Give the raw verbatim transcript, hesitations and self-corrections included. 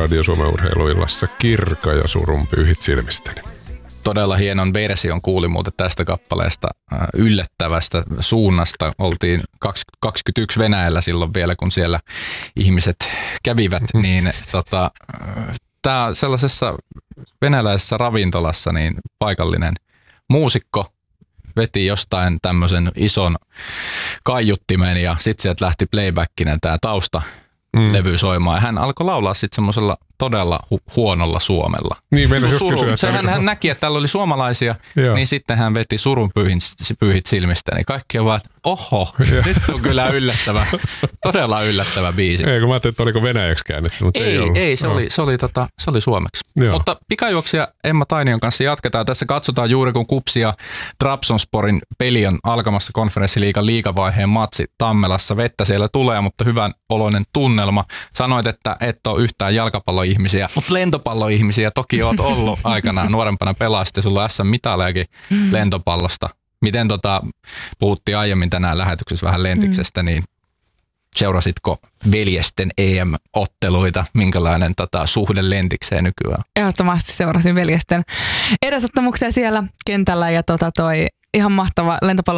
Radio Suomen urheiluillassa Kirka ja surun pyyhit silmistäni. Todella hienon version kuuli muuten tästä kappaleesta yllättävästä suunnasta. Oltiin kaksikymmentäyksi Venäjällä silloin vielä, kun siellä ihmiset kävivät, niin tota, tää sellaisessa venäläisessä ravintolassa niin paikallinen muusikko veti jostain tämmöisen ison kaiuttimen ja sitten sieltä lähti playbackinen tää tausta. Mm. levy soimaan. Ja hän alkoi laulaa sitten semmoisella todella hu- huonolla suomella. Niin, meillä just kysyä. Sehän hän näki, että täällä oli suomalaisia, Joo. niin sitten hän veti surun pyyhit silmistä. Niin kaikki on vaan, että oho, nyt on kyllä yllättävä, todella yllättävä biisi. Ei, kun mä ajattelin, että oliko venäjäksi käännetty, mutta ei, ei ollut. Ei, se, no. oli, se, oli, tota, se oli suomeksi. Joo. Mutta pikajuoksija Emma Tainion kanssa jatketaan. Tässä katsotaan juuri, kun KuPS ja Trabzonsporin peli on alkamassa konferenssiliigan liigavaiheen matsi Tammelassa. Vettä siellä tulee, mutta hyvän oloinen tunne. Sanoit, että et ole yhtään jalkapalloihmisiä, mutta lentopalloihmisiä toki oot ollut aikanaan nuorempana pelaa. Sitten sulla on S M-mitalejakin lentopallosta. Miten tota, puhuttiin aiemmin tänään lähetyksessä vähän lentiksestä, niin seurasitko veljesten E M-otteluita? Minkälainen tota, suhde lentikseen nykyään? Ehdottomasti seurasin veljesten edesottamuksia siellä kentällä ja tota toi ihan mahtava lentopallo